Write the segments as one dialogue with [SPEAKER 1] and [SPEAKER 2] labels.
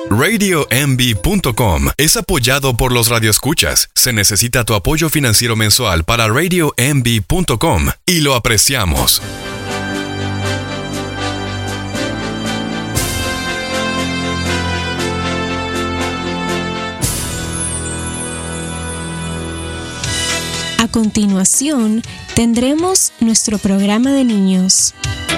[SPEAKER 1] RadioMB.com es apoyado por los radioescuchas. Se necesita tu apoyo financiero mensual para RadioMB.com y lo apreciamos.
[SPEAKER 2] A continuación, tendremos nuestro programa de niños.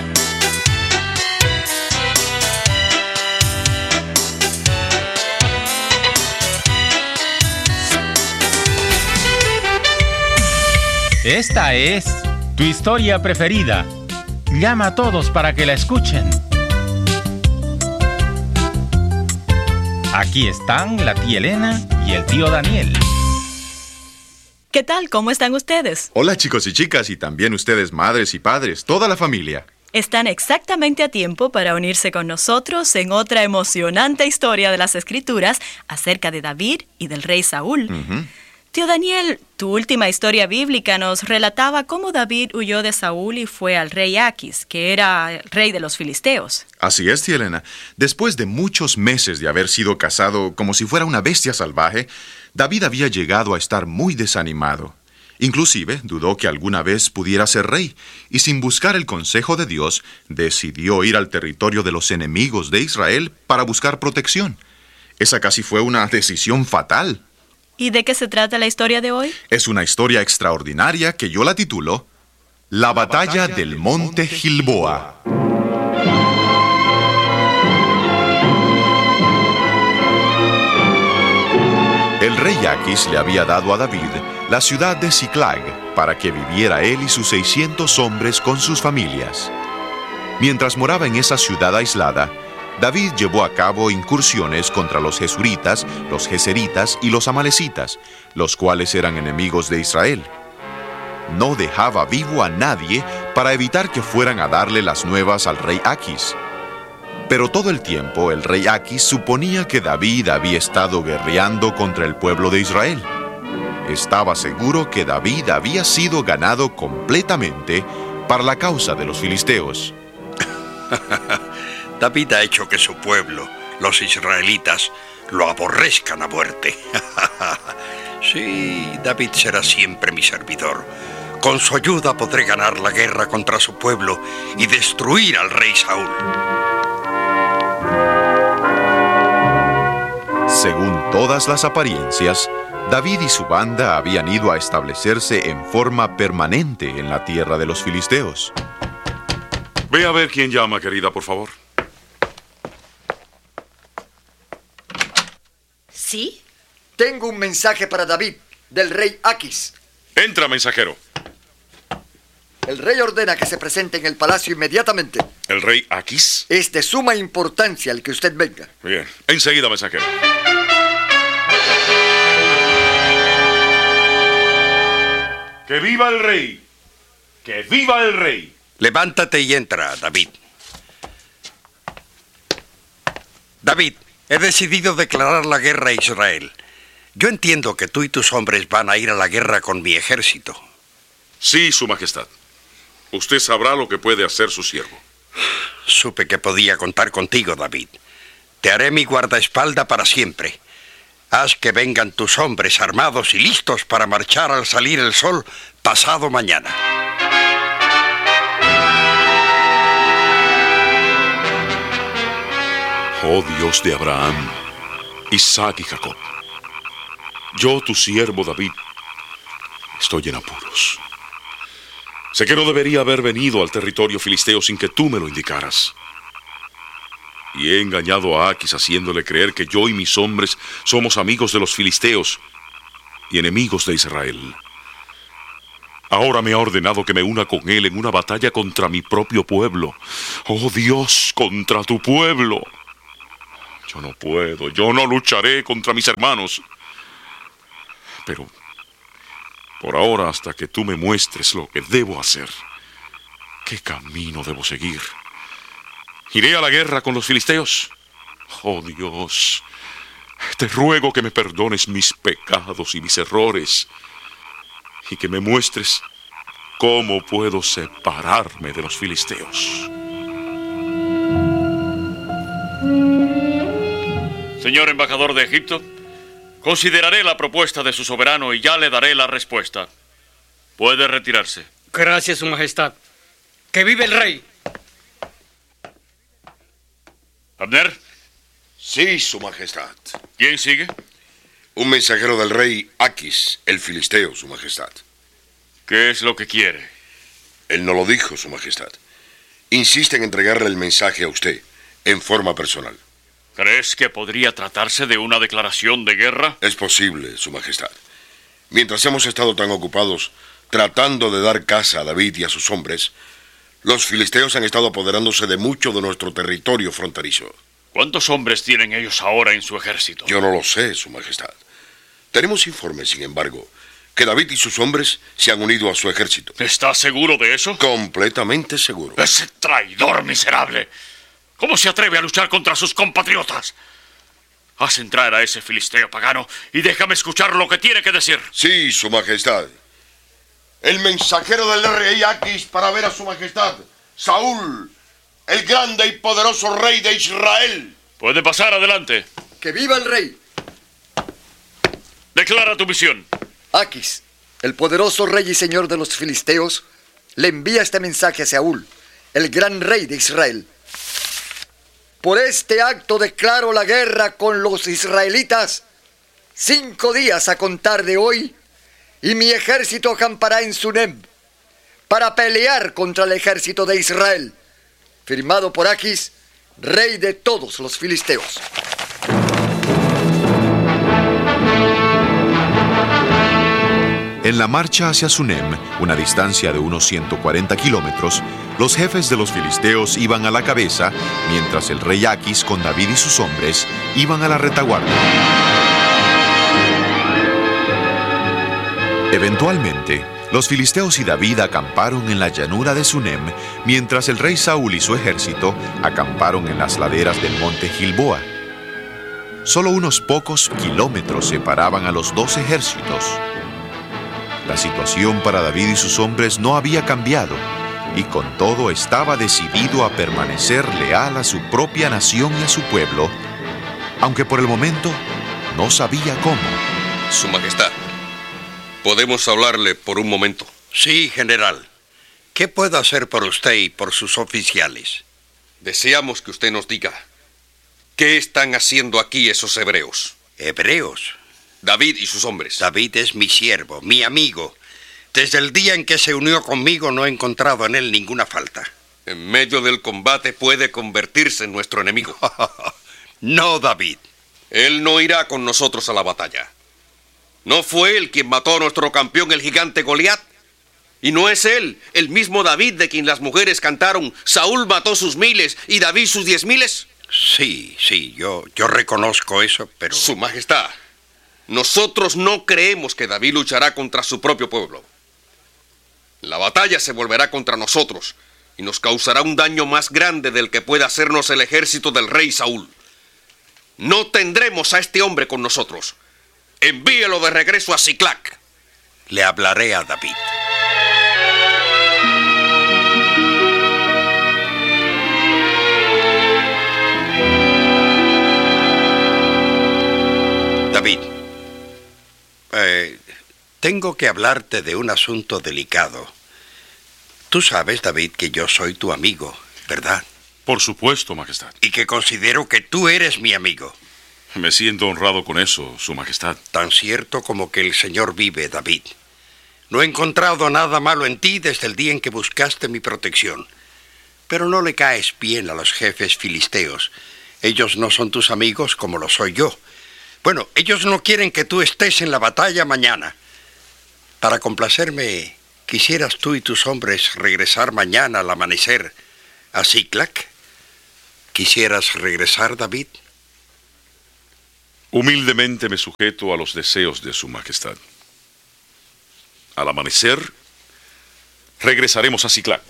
[SPEAKER 3] Esta es tu historia preferida. Llama a todos para que la escuchen. Aquí están la tía Elena y el tío Daniel.
[SPEAKER 4] ¿Qué tal? ¿Cómo están ustedes?
[SPEAKER 5] Hola chicos y chicas, y también ustedes madres y padres, toda la familia.
[SPEAKER 4] Están exactamente a tiempo para unirse con nosotros en otra emocionante historia de las Escrituras acerca de David y del rey Saúl. Tío Daniel, tu última historia bíblica nos relataba cómo David huyó de Saúl y fue al rey Aquis, que era el rey de los filisteos.
[SPEAKER 5] Así es, tía Elena. Después de muchos meses de haber sido cazado como si fuera una bestia salvaje, David había llegado a estar muy desanimado. Inclusive dudó que alguna vez pudiera ser rey, y sin buscar el consejo de Dios, decidió ir al territorio de los enemigos de Israel para buscar protección. Esa casi fue una decisión fatal.
[SPEAKER 4] ¿Y de qué se trata la historia de hoy?
[SPEAKER 5] Es una historia extraordinaria que yo la titulo La batalla del Monte Gilboa. El rey Aquis le había dado a David la ciudad de Ziklag para que viviera él y sus 600 hombres con sus familias. Mientras moraba en esa ciudad aislada, David llevó a cabo incursiones contra los gesuritas, los geseritas y los amalecitas, los cuales eran enemigos de Israel. No dejaba vivo a nadie para evitar que fueran a darle las nuevas al rey Aquis. Pero todo el tiempo el rey Aquis suponía que David había estado guerreando contra el pueblo de Israel. Estaba seguro que David había sido ganado completamente para la causa de los filisteos.
[SPEAKER 6] David ha hecho que su pueblo, los israelitas, lo aborrezcan a muerte. Sí, David será siempre mi servidor. Con su ayuda podré ganar la guerra contra su pueblo y destruir al rey Saúl.
[SPEAKER 5] Según todas las apariencias, David y su banda habían ido a establecerse en forma permanente en la tierra de los filisteos.
[SPEAKER 7] Ve a ver quién llama, querida, por favor.
[SPEAKER 8] ¿Sí? Tengo un mensaje para David, del rey Aquis.
[SPEAKER 7] Entra, mensajero.
[SPEAKER 8] El rey ordena que se presente en el palacio inmediatamente.
[SPEAKER 7] ¿El rey Aquis?
[SPEAKER 8] Es de suma importancia el que usted venga.
[SPEAKER 7] Bien, enseguida, mensajero. ¡Que viva el rey! ¡Que viva el rey!
[SPEAKER 6] Levántate y entra, David. David, he decidido declarar la guerra a Israel. Yo entiendo que tú y tus hombres van a ir a la guerra con mi ejército.
[SPEAKER 7] Sí, su majestad. Usted sabrá lo que puede hacer su siervo.
[SPEAKER 6] Supe que podía contar contigo, David. Te haré mi guardaespaldas para siempre. Haz que vengan tus hombres armados y listos para marchar al salir el sol pasado mañana.
[SPEAKER 7] Oh Dios de Abraham, Isaac y Jacob, yo, tu siervo David, estoy en apuros. Sé que no debería haber venido al territorio filisteo sin que tú me lo indicaras. Y he engañado a Aquis haciéndole creer que yo y mis hombres somos amigos de los filisteos y enemigos de Israel. Ahora me ha ordenado que me una con él en una batalla contra mi propio pueblo. Oh Dios, contra tu pueblo. Yo no puedo, yo no lucharé contra mis hermanos. Pero por ahora, hasta que tú me muestres lo que debo hacer, ¿qué camino debo seguir? ¿Iré a la guerra con los filisteos? Oh Dios, te ruego que me perdones mis pecados y mis errores, y que me muestres cómo puedo separarme de los filisteos.
[SPEAKER 9] Señor embajador de Egipto, consideraré la propuesta de su soberano y ya le daré la respuesta. Puede retirarse.
[SPEAKER 10] Gracias, Su Majestad. ¡Que vive el rey!
[SPEAKER 9] ¿Abner?
[SPEAKER 11] Sí, Su Majestad.
[SPEAKER 9] ¿Quién sigue?
[SPEAKER 11] Un mensajero del rey Aquis, el filisteo, Su Majestad.
[SPEAKER 9] ¿Qué es lo que quiere?
[SPEAKER 11] Él no lo dijo, Su Majestad. Insiste en entregarle el mensaje a usted, en forma personal.
[SPEAKER 9] ¿Crees que podría tratarse de una declaración de guerra?
[SPEAKER 11] Es posible, Su Majestad. Mientras hemos estado tan ocupados tratando de dar caza a David y a sus hombres, los filisteos han estado apoderándose de mucho de nuestro territorio fronterizo.
[SPEAKER 9] ¿Cuántos hombres tienen ellos ahora en su ejército?
[SPEAKER 11] Yo no lo sé, Su Majestad. Tenemos informes, sin embargo, que David y sus hombres se han unido a su ejército.
[SPEAKER 9] ¿Estás seguro de eso?
[SPEAKER 11] Completamente seguro.
[SPEAKER 9] ¡Ese traidor miserable! ¿Cómo se atreve a luchar contra sus compatriotas? Haz entrar a ese filisteo pagano y déjame escuchar lo que tiene que decir.
[SPEAKER 11] Sí, Su Majestad. El mensajero del rey Aquis para ver a Su Majestad, Saúl, el grande y poderoso rey de Israel.
[SPEAKER 9] Puede pasar adelante.
[SPEAKER 8] ¡Que viva el rey!
[SPEAKER 9] Declara tu misión.
[SPEAKER 8] Aquis, el poderoso rey y señor de los filisteos, le envía este mensaje a Saúl, el gran rey de Israel. Por este acto declaro la guerra con los israelitas 5 días a contar de hoy, y mi ejército acampará en Sunem para pelear contra el ejército de Israel. Firmado por Aquis, rey de todos los filisteos.
[SPEAKER 5] En la marcha hacia Sunem, una distancia de unos 140 kilómetros, los jefes de los filisteos iban a la cabeza, mientras el rey Aquis con David y sus hombres iban a la retaguardia. Eventualmente, los filisteos y David acamparon en la llanura de Sunem, mientras el rey Saúl y su ejército acamparon en las laderas del monte Gilboa. Solo unos pocos kilómetros separaban a los dos ejércitos. La situación para David y sus hombres no había cambiado, y con todo estaba decidido a permanecer leal a su propia nación y a su pueblo, aunque por el momento no sabía cómo.
[SPEAKER 6] Su Majestad, ¿podemos hablarle por un momento? Sí, general. ¿Qué puedo hacer por usted y por sus oficiales?
[SPEAKER 12] Deseamos que usted nos diga, ¿qué están haciendo aquí esos hebreos?
[SPEAKER 6] ¿Hebreos?
[SPEAKER 12] David y sus hombres.
[SPEAKER 6] David es mi siervo, mi amigo. Desde el día en que se unió conmigo no he encontrado en él ninguna falta.
[SPEAKER 12] En medio del combate puede convertirse en nuestro enemigo.
[SPEAKER 6] No, David.
[SPEAKER 12] Él no irá con nosotros a la batalla. ¿No fue él quien mató a nuestro campeón, el gigante Goliat? ¿Y no es él, el mismo David de quien las mujeres cantaron, Saúl mató sus 1000 y David sus 10,000?
[SPEAKER 6] Sí, yo reconozco eso, pero...
[SPEAKER 12] Su Majestad, nosotros no creemos que David luchará contra su propio pueblo. La batalla se volverá contra nosotros y nos causará un daño más grande del que pueda hacernos el ejército del rey Saúl. No tendremos a este hombre con nosotros. Envíelo de regreso a Siclac.
[SPEAKER 6] Le hablaré a David. David, tengo que hablarte de un asunto delicado. Tú sabes, David, que yo soy tu amigo, ¿verdad?
[SPEAKER 7] Por supuesto, Majestad.
[SPEAKER 6] Y que considero que tú eres mi amigo.
[SPEAKER 7] Me siento honrado con eso, Su Majestad.
[SPEAKER 6] Tan cierto como que el Señor vive, David. No he encontrado nada malo en ti desde el día en que buscaste mi protección. Pero no le caes bien a los jefes filisteos. Ellos no son tus amigos como lo soy yo. Bueno, ellos no quieren que tú estés en la batalla mañana. Para complacerme, ¿quisieras tú y tus hombres regresar mañana al amanecer a Siclac? ¿Quisieras regresar, David?
[SPEAKER 7] Humildemente me sujeto a los deseos de Su Majestad. Al amanecer, regresaremos a Siclac.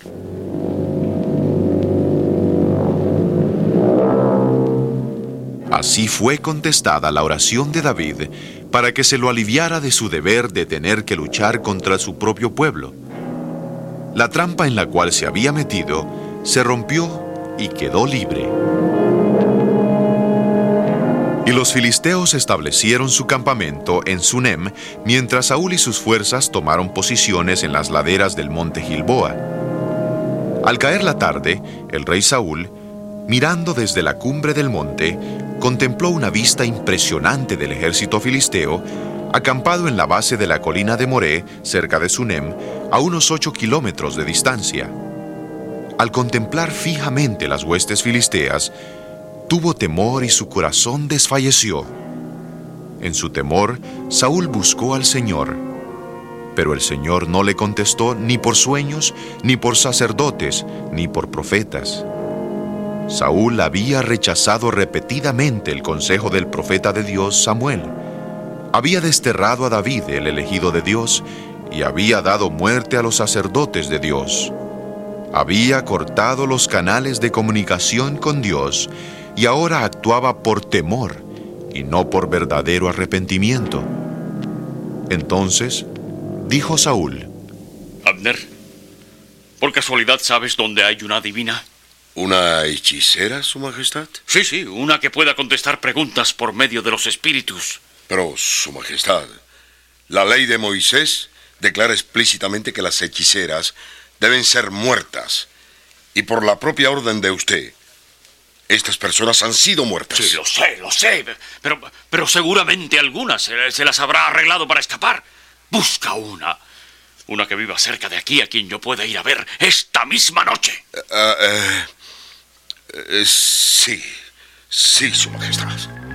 [SPEAKER 5] Así fue contestada la oración de David para que se lo aliviara de su deber de tener que luchar contra su propio pueblo. La trampa en la cual se había metido se rompió y quedó libre. Y Y los filisteos establecieron su campamento en Sunem, mientras Saúl y sus fuerzas tomaron posiciones en las laderas del monte Gilboa. Al caer la tarde, el rey Saúl, mirando desde la cumbre del monte, contempló una vista impresionante del ejército filisteo, acampado en la base de la colina de Moré, cerca de Sunem, a unos 8 kilómetros de distancia. Al contemplar fijamente las huestes filisteas, tuvo temor y su corazón desfalleció. En su temor, Saúl buscó al Señor, pero el Señor no le contestó ni por sueños, ni por sacerdotes, ni por profetas. Saúl había rechazado repetidamente el consejo del profeta de Dios, Samuel. Había desterrado a David, el elegido de Dios, y había dado muerte a los sacerdotes de Dios. Había cortado los canales de comunicación con Dios, y ahora actuaba por temor y no por verdadero arrepentimiento. Entonces dijo Saúl:
[SPEAKER 9] Abner, ¿por casualidad sabes dónde hay una adivina?
[SPEAKER 11] ¿Una hechicera, Su Majestad?
[SPEAKER 9] Sí, una que pueda contestar preguntas por medio de los espíritus.
[SPEAKER 11] Pero, Su Majestad, la ley de Moisés declara explícitamente que las hechiceras deben ser muertas. Y por la propia orden de usted, estas personas han sido muertas.
[SPEAKER 9] Sí, lo sé. Pero seguramente algunas se las habrá arreglado para escapar. Busca una que viva cerca de aquí, a quien yo pueda ir a ver esta misma noche.
[SPEAKER 11] Sí, Su Majestad.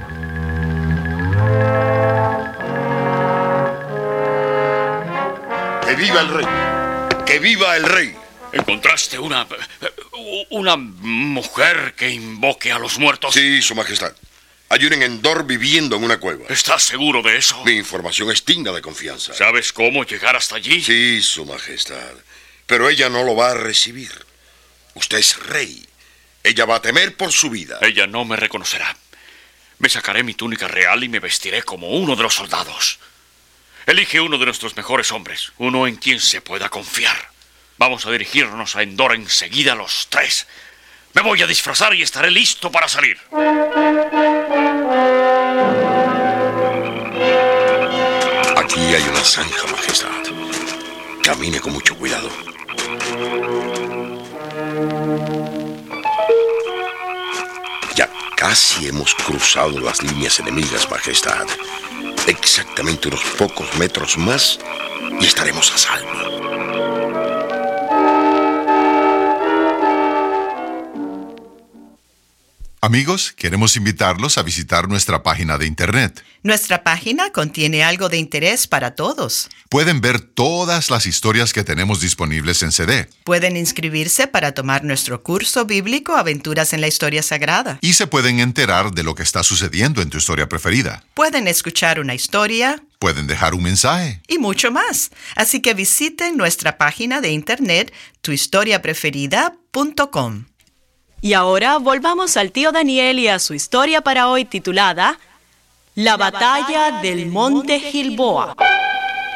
[SPEAKER 11] ¡Que viva el rey! ¡Que viva el rey!
[SPEAKER 9] ¿Encontraste una mujer que invoque a los muertos?
[SPEAKER 11] Sí, Su Majestad. Hay una en Endor viviendo en una cueva.
[SPEAKER 9] ¿Estás seguro de eso?
[SPEAKER 11] Mi información es digna de confianza.
[SPEAKER 9] ¿Sabes cómo llegar hasta allí?
[SPEAKER 11] Sí, Su Majestad. Pero ella no lo va a recibir. Usted es rey. Ella va a temer por su vida.
[SPEAKER 9] Ella no me reconocerá. Me sacaré mi túnica real y me vestiré como uno de los soldados. Elige uno de nuestros mejores hombres, uno en quien se pueda confiar. Vamos a dirigirnos a Endor enseguida los tres. Me voy a disfrazar y estaré listo para salir.
[SPEAKER 11] Aquí hay una zanja, Majestad. Camine con mucho cuidado. Ya casi hemos cruzado las líneas enemigas, Majestad. Exactamente unos pocos metros más y estaremos a salvo.
[SPEAKER 13] Amigos, queremos invitarlos a visitar nuestra página de internet.
[SPEAKER 14] Nuestra página contiene algo de interés para todos.
[SPEAKER 13] Pueden ver todas las historias que tenemos disponibles en CD.
[SPEAKER 14] Pueden inscribirse para tomar nuestro curso bíblico Aventuras en la Historia Sagrada.
[SPEAKER 13] Y se pueden enterar de lo que está sucediendo en tu historia preferida.
[SPEAKER 14] Pueden escuchar una historia.
[SPEAKER 13] Pueden dejar un mensaje.
[SPEAKER 14] Y mucho más. Así que visiten nuestra página de internet, tuhistoriapreferida.com.
[SPEAKER 4] Y ahora volvamos al tío Daniel y a su historia para hoy titulada La batalla del monte Gilboa.